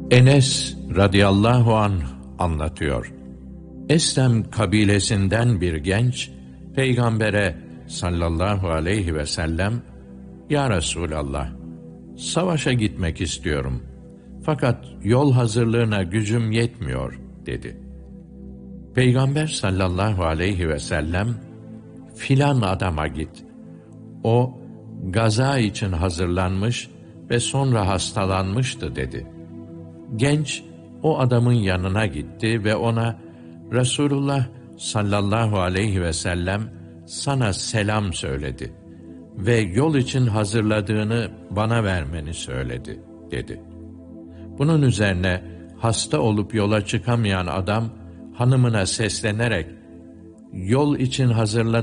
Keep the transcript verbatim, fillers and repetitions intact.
Enes radıyallahu anh anlatıyor. Eslem kabilesinden bir genç, Peygamber'e sallallahu aleyhi ve sellem, "Ya Resulallah, savaşa gitmek istiyorum. Fakat yol hazırlığına gücüm yetmiyor," dedi. Peygamber sallallahu aleyhi ve sellem, "Filan adama git. O, gaza için hazırlanmış ve sonra hastalanmıştı," dedi. Genç, o adamın yanına gitti ve ona, "Resulullah sallallahu aleyhi ve sellem sana selam söyledi ve yol için hazırladığını bana vermeni söyledi," dedi. Bunun üzerine hasta olup yola çıkamayan adam hanımına seslenerek, "Yol için hazırladığını